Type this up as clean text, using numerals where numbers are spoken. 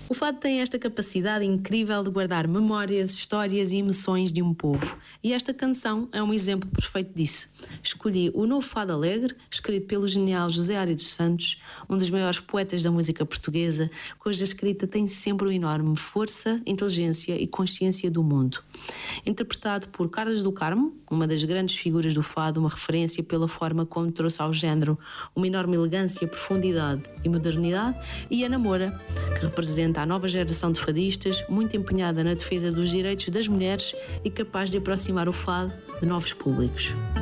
O fado tem esta capacidade incrível de guardar memórias, histórias e emoções de um povo. E esta canção é um exemplo perfeito disso. Escolhi o Novo Fado Alegre, escrito pelo genial José Ari dos Santos, um dos maiores poetas da música portuguesa, cuja escrita tem sempre uma enorme força, inteligência e consciência do mundo. Interpretado por Carlos do Carmo, uma das grandes figuras do fado, uma referência pela forma como trouxe ao género uma enorme elegância, profundidade e modernidade, e Ana Moura, que representa a nova geração de fadistas, muito empenhada na defesa dos direitos das mulheres e capaz de aproximar o fado de novos públicos.